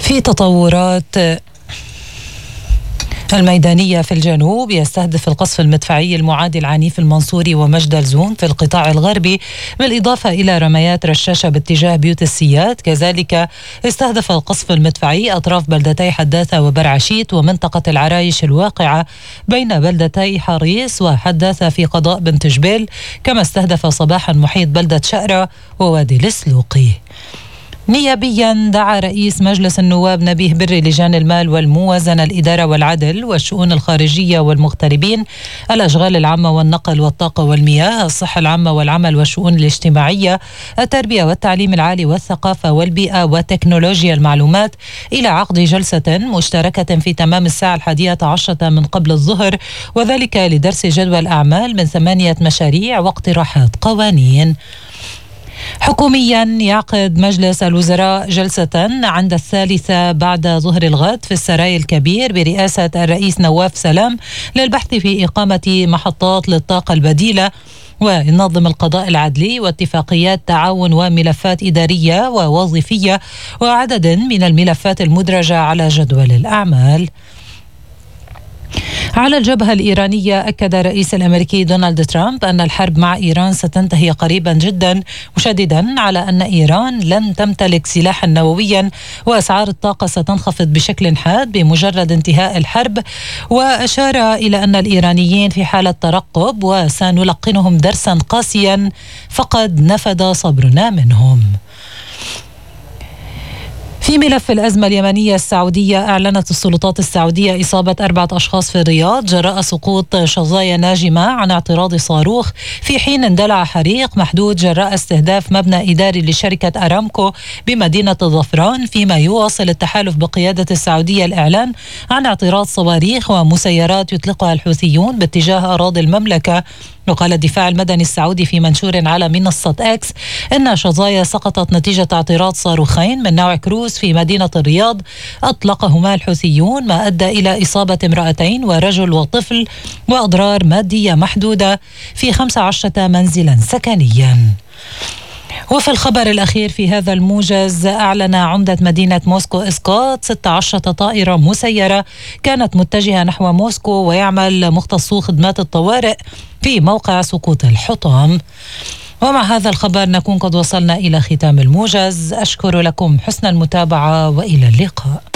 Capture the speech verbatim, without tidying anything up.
في تطورات الميدانية في الجنوب، يستهدف القصف المدفعي المعادي العنيف المنصوري ومجد الزون في القطاع الغربي، بالإضافة إلى رميات رشاشة باتجاه بيوت السياد. كذلك استهدف القصف المدفعي أطراف بلدتي حداثة وبرعشيت ومنطقة العرايش الواقعة بين بلدتي حريص وحداثة في قضاء بنت جبيل، كما استهدف صباحا محيط بلدة شقرة ووادي السلوقي. نيابيا دعا رئيس مجلس النواب نبيه بري لجان المال والموازنة الإدارة والعدل والشؤون الخارجية والمغتربين الأشغال العامة والنقل والطاقة والمياه الصحة العامة والعمل والشؤون الاجتماعية التربية والتعليم العالي والثقافة والبيئة وتكنولوجيا المعلومات إلى عقد جلسة مشتركة في تمام الساعة الحادية عشرة من قبل الظهر، وذلك لدرس جدول أعمال من ثمانية مشاريع واقتراحات قوانين. حكوميا يعقد مجلس الوزراء جلسة عند الثالثة بعد ظهر الغد في السراي الكبير برئاسة الرئيس نواف سلام للبحث في إقامة محطات للطاقة البديلة وينظم القضاء العدلي واتفاقيات تعاون وملفات إدارية ووظيفية وعدد من الملفات المدرجة على جدول الأعمال. على الجبهة الإيرانية أكد الرئيس الأمريكي دونالد ترامب أن الحرب مع إيران ستنتهي قريبا جدا، مشددا على أن إيران لن تمتلك سلاحا نوويا وأسعار الطاقة ستنخفض بشكل حاد بمجرد انتهاء الحرب، وأشار إلى أن الإيرانيين في حالة ترقب وسنلقنهم درسا قاسيا فقد نفد صبرنا منهم. في ملف الأزمة اليمنية السعودية، أعلنت السلطات السعودية إصابة أربعة أشخاص في الرياض جراء سقوط شظايا ناجمة عن اعتراض صاروخ، في حين اندلع حريق محدود جراء استهداف مبنى إداري لشركة أرامكو بمدينة الظفران، فيما يواصل التحالف بقيادة السعودية الإعلان عن اعتراض صواريخ ومسيرات يطلقها الحوثيون باتجاه أراضي المملكة. وقال الدفاع المدني السعودي في منشور على منصة إكس إن شظايا سقطت نتيجة اعتراض صاروخين من نوع كروز في مدينة الرياض أطلقهما الحوثيون، ما أدى إلى إصابة امرأتين ورجل وطفل وأضرار مادية محدودة في خمسة عشر منزلا سكنيا. وفي الخبر الأخير في هذا الموجز، أعلن عمدة مدينة موسكو إسقاط ستة عشر طائرة مسيرة كانت متجهة نحو موسكو ويعمل مختصو خدمات الطوارئ في موقع سقوط الحطام. ومع هذا الخبر نكون قد وصلنا إلى ختام الموجز. أشكر لكم حسن المتابعة وإلى اللقاء.